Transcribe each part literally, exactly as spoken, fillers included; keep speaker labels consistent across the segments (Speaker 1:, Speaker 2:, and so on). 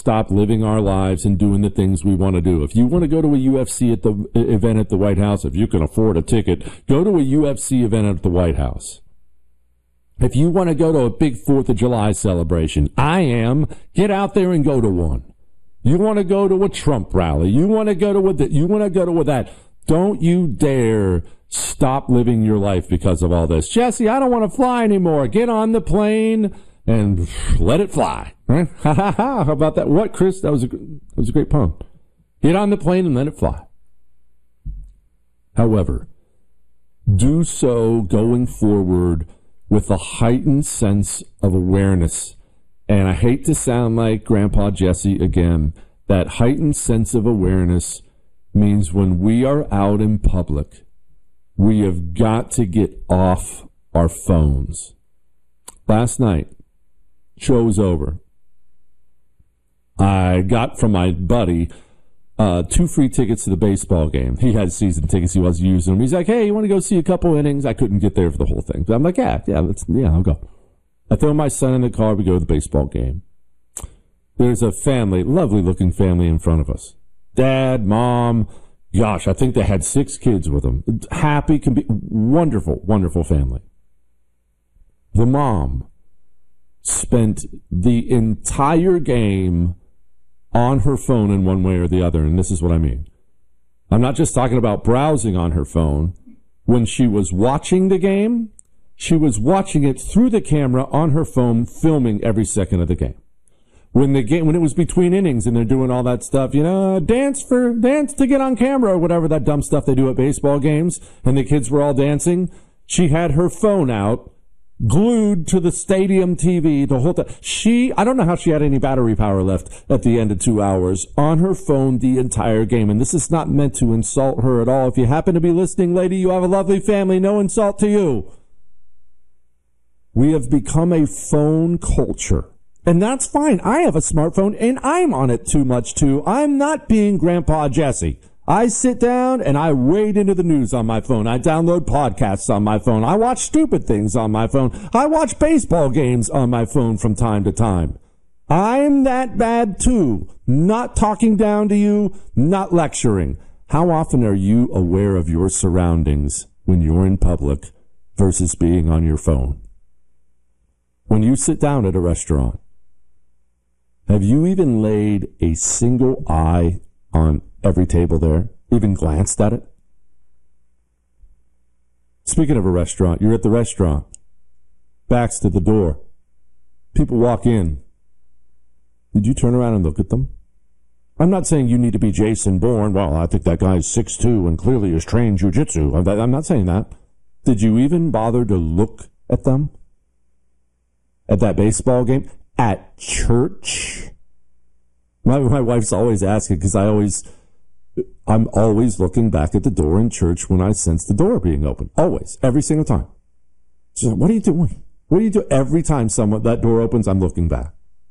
Speaker 1: stop living our lives and doing the things we want to do. If you want to go to a U F C at the event at the White House, if you can afford a ticket, go to a U F C event at the White House. If you want to go to a big fourth of July celebration, I am, get out there and go to one. You want to go to a Trump rally. You want to go to a, you want to go to a that. Don't you dare stop living your life because of all this. Jesse, I don't want to fly anymore. Get on the plane and let it fly. Right? Ha ha ha. How about that? What, Chris? That was a, that was a great pun. Get on the plane and let it fly. However, do so going forward with a heightened sense of awareness. And I hate to sound like Grandpa Jesse again. That heightened sense of awareness means when we are out in public, we have got to get off our phones. Last night, show was over. I got from my buddy uh, two free tickets to the baseball game. He had season tickets. He wasn't using them. He's like, hey, you want to go see a couple innings? I couldn't get there for the whole thing. But I'm like, yeah, yeah, let's, yeah, I'll go. I throw my son in the car. We go to the baseball game. There's a family, lovely-looking family in front of us. Dad, mom, gosh, I think they had six kids with them. Happy, can be wonderful, wonderful family. The mom spent the entire game on her phone in one way or the other, and this is what I mean. I'm not just talking about browsing on her phone. When she was watching the game, she was watching it through the camera on her phone, filming every second of the game. When the game, when it was between innings and they're doing all that stuff, you know, dance for, dance to get on camera or whatever that dumb stuff they do at baseball games, and the kids were all dancing, she had her phone out, glued to the stadium T V the whole time. She, I don't know how she had any battery power left at the end of two hours, on her phone the entire game. And this is not meant to insult her at all. If you happen to be listening, lady, you have a lovely family, no insult to you. We have become a phone culture. And that's fine. I have a smartphone and I'm on it too much too. I'm not being Grandpa Jesse. I sit down and I wade into the news on my phone. I download podcasts on my phone. I watch stupid things on my phone. I watch baseball games on my phone from time to time. I'm that bad too. Not talking down to you, not lecturing. How often are you aware of your surroundings when you're in public versus being on your phone? When you sit down at a restaurant, have you even laid a single eye on every table there? Even glanced at it? Speaking of a restaurant, you're at the restaurant. Back's to the door. People walk in. Did you turn around and look at them? I'm not saying you need to be Jason Bourne. Well, I think that guy's six two and clearly is trained jiu-jitsu. I'm not saying that. Did you even bother to look at them? At that baseball game? At church? My, my wife's always asking because I always, I'm always looking back at the door in church when I sense the door being open. Always. Every single time. She's like, what are you doing? What do you do? Every time someone, that door opens, I'm looking back.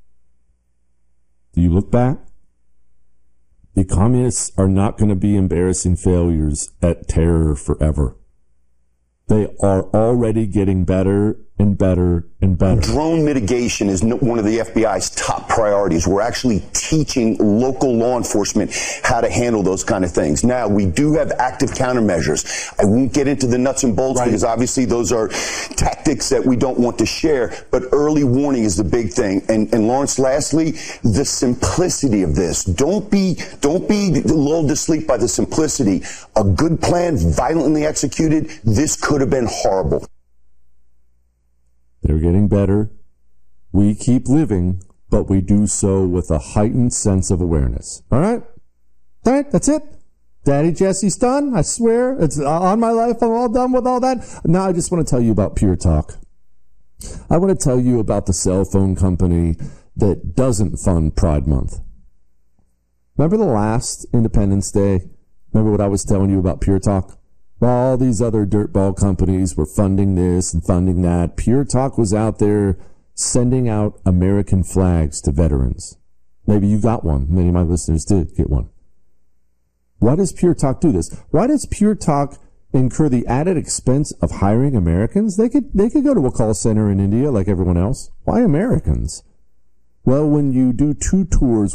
Speaker 1: Do you look back? The communists are not going to be embarrassing failures at terror forever. They are already getting better and better and better.
Speaker 2: Drone mitigation is one of the F B I's top priorities. We're actually teaching local law enforcement how to handle those kind of things. Now, we do have active countermeasures. I won't get into the nuts and bolts right. because obviously those are tactics that we don't want to share, but early warning is the big thing. And, and Lawrence, lastly, the simplicity of this. Don't be, don't be lulled to sleep by the simplicity. A good plan, violently executed, this could have been horrible.
Speaker 1: They're getting better. We keep living, but we do so with a heightened sense of awareness. All right? All right, that's it. Daddy Jesse's done. I swear. It's on my life. I'm all done with all that. Now I just want to tell you about Pure Talk. I want to tell you about the cell phone company that doesn't fund Pride Month. Remember the last Independence Day? Remember what I was telling you about Pure Talk? All these other dirtball companies were funding this and funding that. Pure Talk was out there sending out American flags to veterans. Maybe you got one. Many of my listeners did get one. Why does Pure Talk do this? Why does Pure Talk incur the added expense of hiring Americans? They could, they could go to a call center in India like everyone else. Why Americans? Well, when you do two tours